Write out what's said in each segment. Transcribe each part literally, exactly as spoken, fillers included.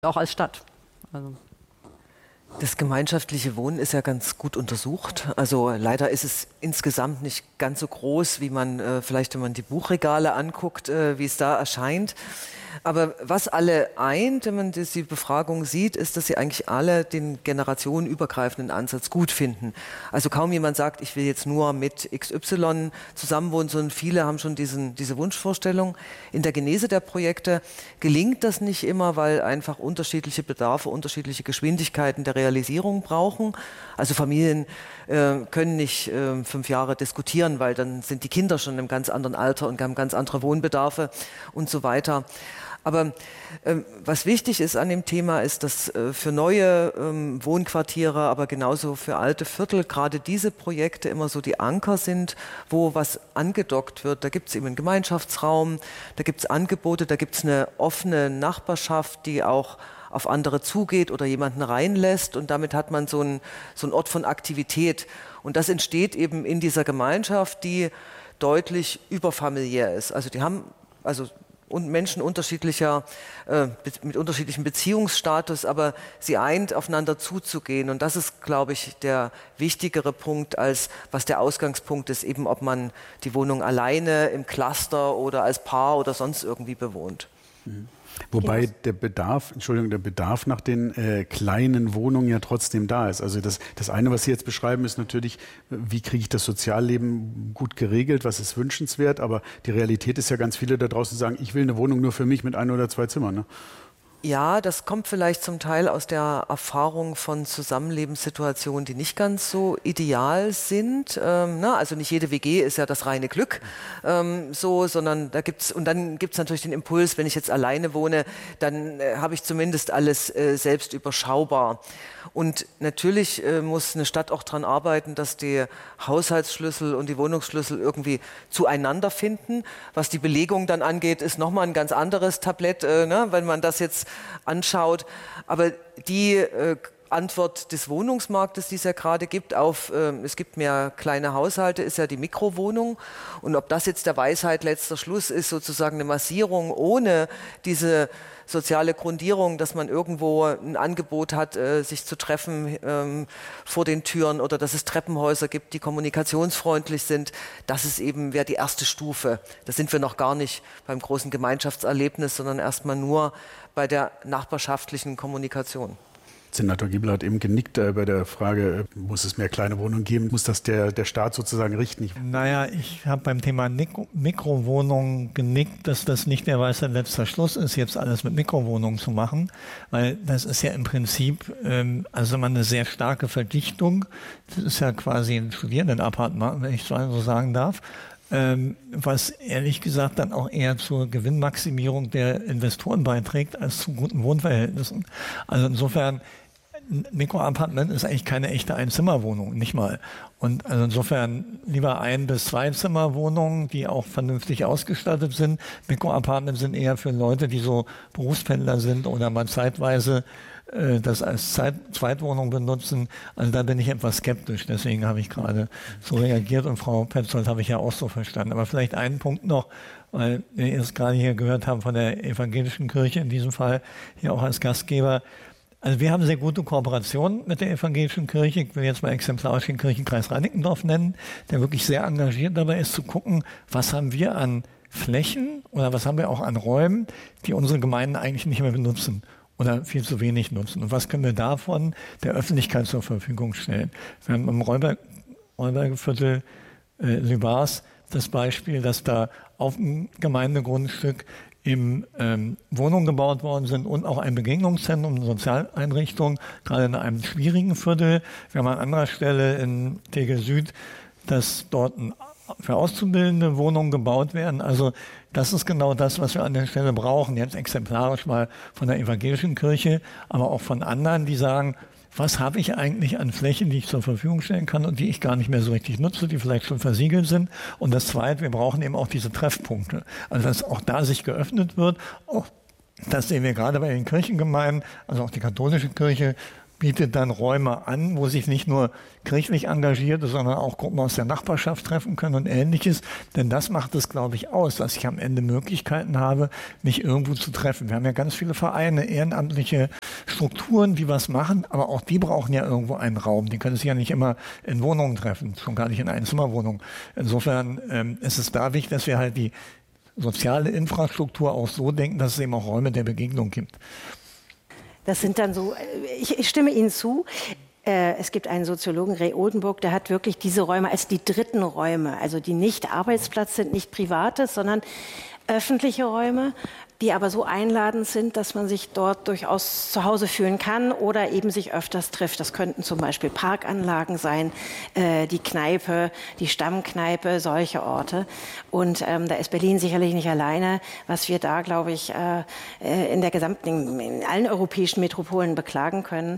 auch als Stadt. Also. Das gemeinschaftliche Wohnen ist ja ganz gut untersucht. Also leider ist es insgesamt nicht ganz so groß, wie man äh, vielleicht, wenn man die Buchregale anguckt, äh, wie es da erscheint. Aber was alle eint, wenn man das, die Befragung sieht, ist, dass sie eigentlich alle den generationenübergreifenden Ansatz gut finden. Also kaum jemand sagt, ich will jetzt nur mit X Y zusammenwohnen, sondern viele haben schon diesen, diese Wunschvorstellung. In der Genese der Projekte gelingt das nicht immer, weil einfach unterschiedliche Bedarfe, unterschiedliche Geschwindigkeiten der Realisierung brauchen. Also Familien äh, können nicht äh, fünf Jahre diskutieren, weil dann sind die Kinder schon in einem ganz anderen Alter und haben ganz andere Wohnbedarfe und so weiter. Aber äh, was wichtig ist an dem Thema, ist, dass äh, für neue ähm, Wohnquartiere, aber genauso für alte Viertel, gerade diese Projekte immer so die Anker sind, wo was angedockt wird. Da gibt es eben einen Gemeinschaftsraum, da gibt es Angebote, da gibt es eine offene Nachbarschaft, die auch auf andere zugeht oder jemanden reinlässt. Und damit hat man so einen, so einen Ort von Aktivität. Und das entsteht eben in dieser Gemeinschaft, die deutlich überfamiliär ist. Also die haben... also und Menschen unterschiedlicher, äh, mit unterschiedlichem Beziehungsstatus, aber sie eint, aufeinander zuzugehen. Und das ist, glaube ich, der wichtigere Punkt, als was der Ausgangspunkt ist, eben ob man die Wohnung alleine, im Cluster oder als Paar oder sonst irgendwie bewohnt. Mhm. Wobei der Bedarf, Entschuldigung, der Bedarf nach den äh, kleinen Wohnungen ja trotzdem da ist. Also das, das eine, was Sie jetzt beschreiben, ist natürlich, wie kriege ich das Sozialleben gut geregelt, was ist wünschenswert, aber die Realität ist ja, ganz viele da draußen sagen, ich will eine Wohnung nur für mich mit ein oder zwei Zimmern, ne? Ja, das kommt vielleicht zum Teil aus der Erfahrung von Zusammenlebenssituationen, die nicht ganz so ideal sind. Ähm, na, also nicht jede W G ist ja das reine Glück, ähm, so, sondern da gibt's, und dann gibt's natürlich den Impuls, wenn ich jetzt alleine wohne, dann äh, habe ich zumindest alles äh, selbst überschaubar. Und natürlich äh, muss eine Stadt auch daran arbeiten, dass die Haushaltsschlüssel und die Wohnungsschlüssel irgendwie zueinander finden. Was die Belegung dann angeht, ist nochmal ein ganz anderes Tablett, äh, ne, wenn man das jetzt anschaut. Aber die äh, Antwort des Wohnungsmarktes, die es ja gerade gibt, auf äh, es gibt mehr kleine Haushalte, ist ja die Mikrowohnung. Und ob das jetzt der Weisheit letzter Schluss ist, sozusagen eine Massierung ohne diese soziale Grundierung, dass man irgendwo ein Angebot hat, äh, sich zu treffen ähm, vor den Türen oder dass es Treppenhäuser gibt, die kommunikationsfreundlich sind, das ist eben, wäre die erste Stufe. Da sind wir noch gar nicht beim großen Gemeinschaftserlebnis, sondern erstmal nur bei der nachbarschaftlichen Kommunikation. Senator Giebel hat eben genickt äh, bei der Frage, muss es mehr kleine Wohnungen geben? Muss das der, der Staat sozusagen richten? Naja, ich habe beim Thema Mikro- Mikrowohnungen genickt, dass das nicht der Weisheit letzter Schluss ist, jetzt alles mit Mikrowohnungen zu machen, weil das ist ja im Prinzip ähm, also mal eine sehr starke Verdichtung. Das ist ja quasi ein Studierendenappartement, wenn ich so sagen darf. Ähm, was ehrlich gesagt dann auch eher zur Gewinnmaximierung der Investoren beiträgt als zu guten Wohnverhältnissen. Also insofern, ein Mikroappartement ist eigentlich keine echte Einzimmerwohnung, nicht mal. Und also insofern lieber Ein- bis Zwei-Zimmerwohnungen, die auch vernünftig ausgestattet sind. Mikroappartements sind eher für Leute, die so Berufspendler sind oder mal zeitweise äh, das als Zeit- Zweitwohnung benutzen. Also da bin ich etwas skeptisch. Deswegen habe ich gerade so reagiert und Frau Petzold habe ich ja auch so verstanden. Aber vielleicht einen Punkt noch, weil wir es gerade hier gehört haben von der evangelischen Kirche, in diesem Fall hier auch als Gastgeber. Also wir haben sehr gute Kooperationen mit der evangelischen Kirche. Ich will jetzt mal exemplarisch den Kirchenkreis Reinickendorf nennen, der wirklich sehr engagiert dabei ist, zu gucken, was haben wir an Flächen oder was haben wir auch an Räumen, die unsere Gemeinden eigentlich nicht mehr benutzen oder viel zu wenig nutzen. Und was können wir davon der Öffentlichkeit zur Verfügung stellen? Wir haben im Räuber, Räuberviertel äh, Lübars das Beispiel, dass da auf dem Gemeindegrundstück im ähm, Wohnungen gebaut worden sind und auch ein Begegnungszentrum, eine Sozialeinrichtung, gerade in einem schwierigen Viertel. Wir haben an anderer Stelle in Tegel Süd, dass dort ein, für Auszubildende Wohnungen gebaut werden. Also das ist genau das, was wir an der Stelle brauchen. Jetzt exemplarisch mal von der evangelischen Kirche, aber auch von anderen, die sagen, was habe ich eigentlich an Flächen, die ich zur Verfügung stellen kann und die ich gar nicht mehr so richtig nutze, die vielleicht schon versiegelt sind. Und das Zweite, wir brauchen eben auch diese Treffpunkte. Also dass auch da sich geöffnet wird. Auch das sehen wir gerade bei den Kirchengemeinden, also auch die katholische Kirche bietet dann Räume an, wo sich nicht nur kirchlich Engagierte, sondern auch Gruppen aus der Nachbarschaft treffen können und Ähnliches. Denn das macht es, glaube ich, aus, dass ich am Ende Möglichkeiten habe, mich irgendwo zu treffen. Wir haben ja ganz viele Vereine, ehrenamtliche Strukturen, die was machen, aber auch die brauchen ja irgendwo einen Raum. Die können sich ja nicht immer in Wohnungen treffen, schon gar nicht in Einzimmerwohnungen. Insofern ähm, ist es da wichtig, dass wir halt die soziale Infrastruktur auch so denken, dass es eben auch Räume der Begegnung gibt. Das sind dann so, ich, ich stimme Ihnen zu. Äh, es gibt einen Soziologen, Ray Oldenburg, der hat wirklich diese Räume als die dritten Räume, also die nicht Arbeitsplatz sind, nicht private, sondern öffentliche Räume, die aber so einladend sind, dass man sich dort durchaus zu Hause fühlen kann oder eben sich öfters trifft. Das könnten zum Beispiel Parkanlagen sein, äh, die Kneipe, die Stammkneipe, solche Orte. Und ähm, da ist Berlin sicherlich nicht alleine, was wir da, glaube ich, äh, in der gesamten, in allen europäischen Metropolen beklagen können.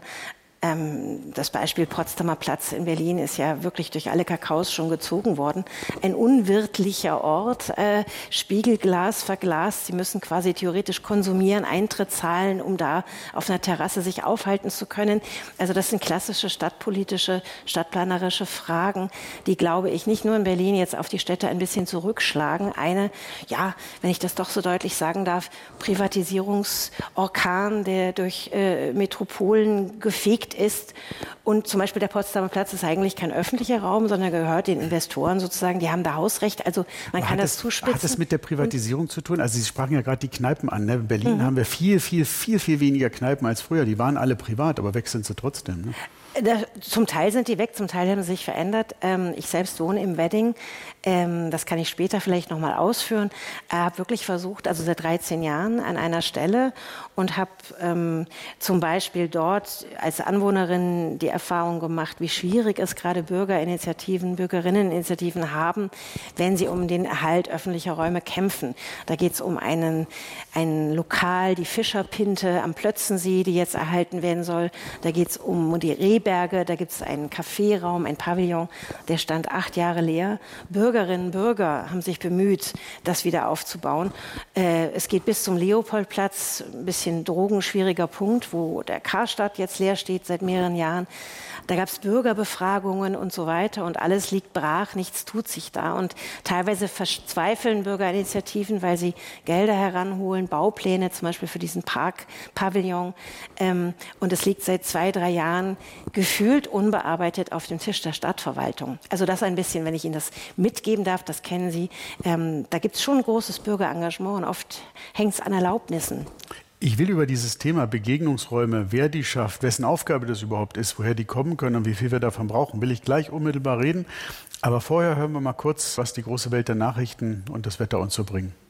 Das Beispiel Potsdamer Platz in Berlin ist ja wirklich durch alle Kakaos schon gezogen worden. Ein unwirtlicher Ort, äh, Spiegelglas verglast. Sie müssen quasi theoretisch konsumieren, Eintritt zahlen, um da auf einer Terrasse sich aufhalten zu können. Also das sind klassische stadtpolitische, stadtplanerische Fragen, die, glaube ich, nicht nur in Berlin jetzt auf die Städte ein bisschen zurückschlagen. Eine, ja, wenn ich das doch so deutlich sagen darf, Privatisierungsorkan, der durch äh, Metropolen gefegt ist. Und zum Beispiel der Potsdamer Platz ist eigentlich kein öffentlicher Raum, sondern gehört den Investoren sozusagen. Die haben da Hausrecht. Also man Aber kann das das zuspitzen. Hat das mit der Privatisierung zu tun? Also Sie sprachen ja gerade die Kneipen an. Ne? In Berlin mhm. haben wir viel, viel, viel, viel weniger Kneipen als früher. Die waren alle privat, aber weg sind sie trotzdem. Ne? Da, zum Teil sind die weg, zum Teil haben sie sich verändert. Ähm, ich selbst wohne im Wedding. Ähm, das kann ich später vielleicht noch mal ausführen. Ich habe wirklich versucht, also seit dreizehn Jahren an einer Stelle und habe ähm, zum Beispiel dort als Anwohnerin die Erfahrung gemacht, wie schwierig es gerade Bürgerinitiativen, Bürgerinneninitiativen haben, wenn sie um den Erhalt öffentlicher Räume kämpfen. Da geht es um einen, ein Lokal, die Fischerpinte am Plötzensee, die jetzt erhalten werden soll. Da geht es um die Rehberge, da gibt es einen Caféraum, ein Pavillon, der stand acht Jahre leer. Bürgerinnen und Bürger haben sich bemüht, das wieder aufzubauen. Äh, es geht bis zum Leopoldplatz, ein bisschen drogenschwieriger Punkt, wo der Karstadt jetzt leer steht seit mehreren Jahren. Da gab es Bürgerbefragungen und so weiter und alles liegt brach, nichts tut sich da. Und teilweise verzweifeln Bürgerinitiativen, weil sie Gelder heranholen, Baupläne zum Beispiel für diesen Park-Pavillon. Ähm, und es liegt seit zwei, drei Jahren gefühlt unbearbeitet auf dem Tisch der Stadtverwaltung. Also das ein bisschen, wenn ich Ihnen das mitgeben darf, das kennen Sie. Ähm, da gibt es schon ein großes Bürgerengagement und oft hängt es an Erlaubnissen. Ich will über dieses Thema Begegnungsräume, wer die schafft, wessen Aufgabe das überhaupt ist, woher die kommen können und wie viel wir davon brauchen, will ich gleich unmittelbar reden. Aber vorher hören wir mal kurz, was die große Welt der Nachrichten und das Wetter uns so bringen.